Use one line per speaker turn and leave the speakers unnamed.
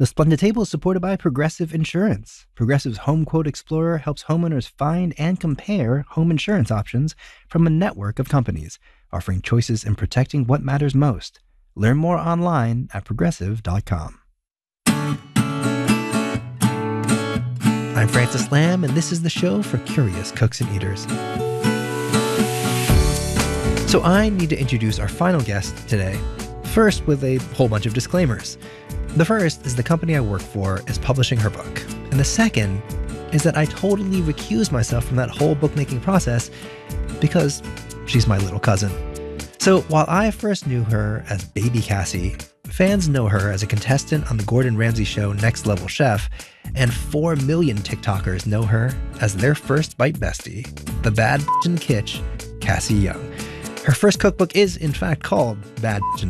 The Splendid Table is supported by Progressive Insurance. Progressive's Home Quote Explorer helps homeowners find and compare home insurance options from a network of companies, offering choices and protecting what matters most. Learn more online at progressive.com. I'm Francis Lamb, and this is the show for curious cooks and eaters. So I need to introduce our final guest today, first with a whole bunch of disclaimers. The first is the company I work for is publishing her book. And the second is that I totally recuse myself from that whole bookmaking process because she's my little cousin. So while I first knew her as Baby Cassie, fans know her as a contestant on the Gordon Ramsay show Next Level Chef, and 4 million TikTokers know her as their first bite bestie, the bad bitchin' kitsch, Cassie Young. Her first cookbook is, in fact, called Bad Bitchin'